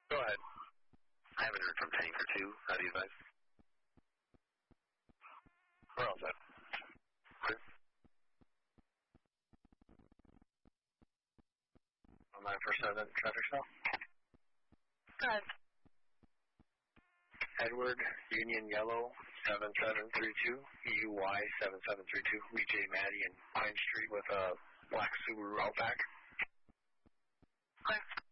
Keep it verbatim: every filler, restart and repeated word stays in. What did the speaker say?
Go ahead. I haven't heard from Tanker two. How do you advise? We're all set. Clear. nine four seven, traffic stop. Go ahead. Edward, Union Yellow, seven seven three two, U Y seven seven three two, V J Maddie in Pine Street with a black Subaru Outback. Clear.